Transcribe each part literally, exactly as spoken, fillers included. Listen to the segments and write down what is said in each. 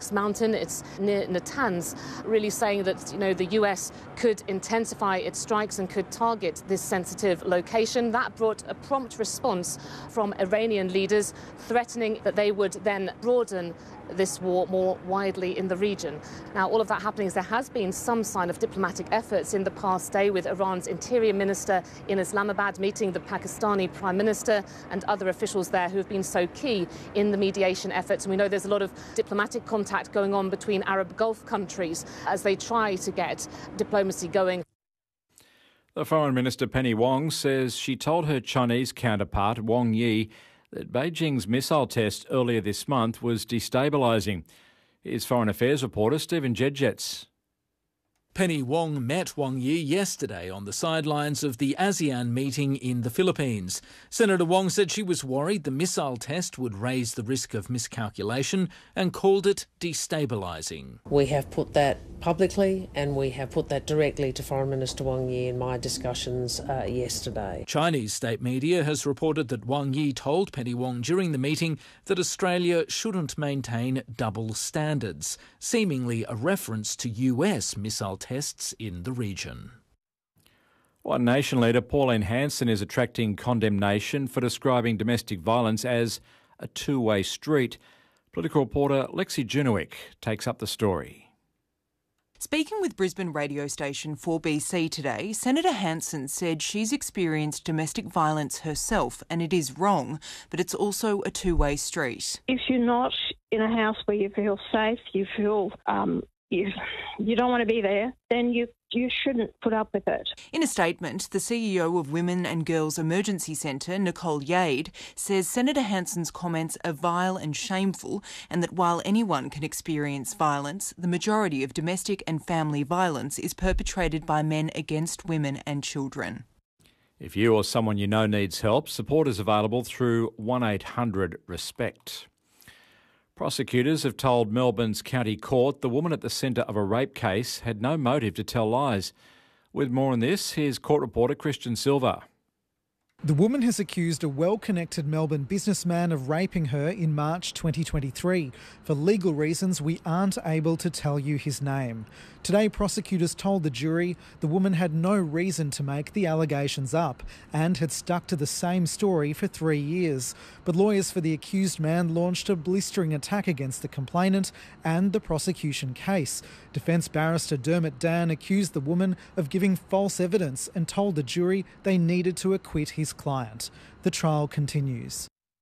Atlas Mountain. It's near Natanz, really saying that, you know, the U S could intensify its strikes and could target this sensitive location. That brought a prompt response from Iranian leaders, threatening that they would then broaden this war more widely in the region. Now, all of that happening is there has been some sign of diplomatic efforts in the past day, with Iran's interior minister in Islamabad meeting the Pakistani prime minister and other officials there who have been so key in the mediation efforts. And we know there's a lot of diplomatic contact going on between Arab Gulf countries as they try to get diplomacy going. The Foreign Minister Penny Wong says she told her Chinese counterpart Wang Yi that Beijing's missile test earlier this month was destabilising. Here's Foreign Affairs reporter Stephen Jedjets. Penny Wong met Wang Yi yesterday on the sidelines of the ASEAN meeting in the Philippines. Senator Wong said she was worried the missile test would raise the risk of miscalculation and called it destabilising. We have put that publicly and we have put that directly to Foreign Minister Wang Yi in my discussions uh, yesterday. Chinese state media has reported that Wang Yi told Penny Wong during the meeting that Australia shouldn't maintain double standards, seemingly a reference to U S missile tests in the region. One Nation leader, Pauline Hanson, is attracting condemnation for describing domestic violence as a two-way street. Political reporter Lexi Junowick takes up the story. Speaking with Brisbane radio station four B C today, Senator Hanson said she's experienced domestic violence herself and it is wrong, but it's also a two-way street. If you're not in a house where you feel safe, you feel um, you, you don't want to be there, then you you shouldn't put up with it. In a statement, the C E O of Women and Girls Emergency Centre, Nicole Yade, says Senator Hanson's comments are vile and shameful, and that while anyone can experience violence, the majority of domestic and family violence is perpetrated by men against women and children. If you or someone you know needs help, support is available through one eight hundred RESPECT. Prosecutors have told Melbourne's County Court the woman at the centre of a rape case had no motive to tell lies. With more on this, here's court reporter Christian Silva. The woman has accused a well-connected Melbourne businessman of raping her in March twenty twenty-three. For legal reasons, we aren't able to tell you his name. Today, prosecutors told the jury the woman had no reason to make the allegations up and had stuck to the same story for three years. But lawyers for the accused man launched a blistering attack against the complainant and the prosecution case. Defence barrister Dermot Dan accused the woman of giving false evidence and told the jury they needed to acquit his client. The trial continues.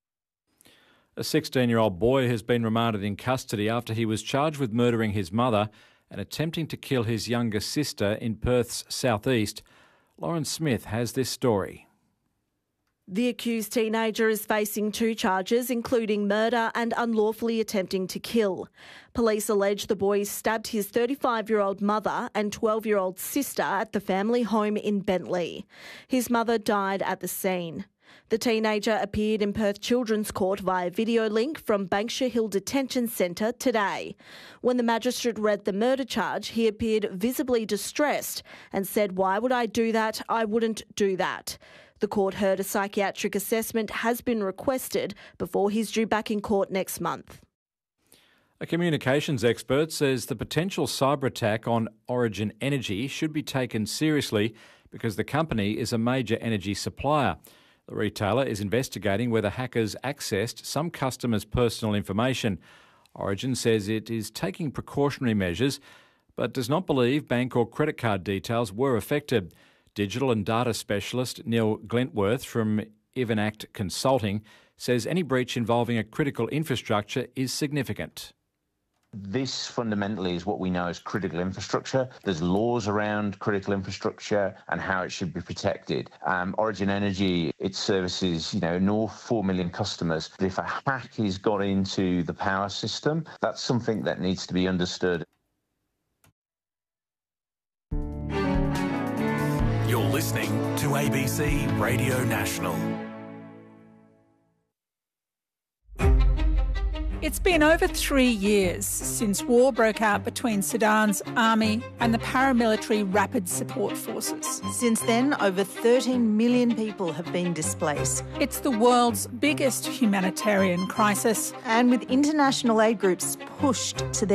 A sixteen-year-old boy has been remanded in custody after he was charged with murdering his mother and attempting to kill his younger sister in Perth's southeast. Lauren Smith has this story. The accused teenager is facing two charges, including murder and unlawfully attempting to kill. Police allege the boy stabbed his thirty-five-year-old mother and twelve-year-old sister at the family home in Bentley. His mother died at the scene. The teenager appeared in Perth Children's Court via video link from Banksia Hill Detention Centre today. When the magistrate read the murder charge, he appeared visibly distressed and said, "Why would I do that? I wouldn't do that." The court heard a psychiatric assessment has been requested before he's due back in court next month. A communications expert says the potential cyber attack on Origin Energy should be taken seriously because the company is a major energy supplier. The retailer is investigating whether hackers accessed some customers' personal information. Origin says it is taking precautionary measures but does not believe bank or credit card details were affected. Digital and data specialist Neil Glentworth from Ivanact Consulting says any breach involving a critical infrastructure is significant. This fundamentally is what we know as critical infrastructure. There's laws around critical infrastructure and how it should be protected. Um, Origin Energy, it services, you know, north four million customers. But if a hack has got into the power system, that's something that needs to be understood. You're listening to A B C Radio National. It's been over three years since war broke out between Sudan's army and the paramilitary Rapid Support Forces. Since then, over thirteen million people have been displaced. It's the world's biggest humanitarian crisis. And with international aid groups pushed to their